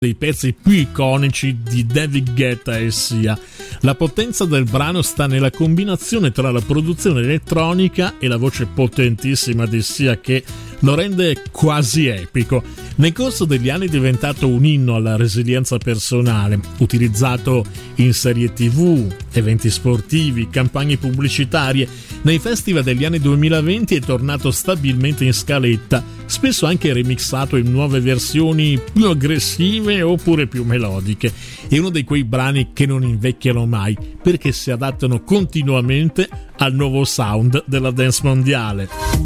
dei pezzi più iconici di David Guetta e Sia. La potenza del brano sta nella combinazione tra la produzione elettronica e la voce potentissima di Sia, che lo rende quasi epico. Nel corso degli anni è diventato un inno alla resilienza personale, utilizzato in serie TV, eventi sportivi, campagne pubblicitarie. Nei festival degli anni 2020 è tornato stabilmente in scaletta, spesso anche remixato in nuove versioni più aggressive oppure più melodiche. È uno di quei brani che non invecchiano mai, perché si adattano continuamente al nuovo sound della dance mondiale.